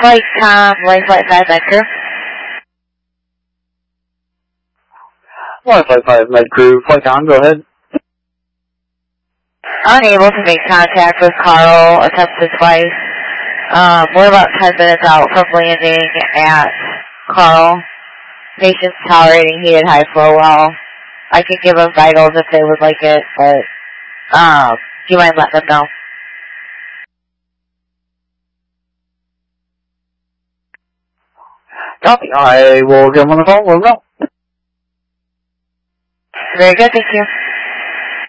Flight Tom, Flight 5 Med Crew. Flight 5 Med Crew, Flight Tom, go ahead. Unable to make contact with Carl, attempted twice. We're about 10 minutes out from landing at Carl. Patient's tolerating heated high flow well. I can give them vitals if they would like it, but do you mind letting them know? Copy. I will get them on the phone, let them know. Very good, thank you.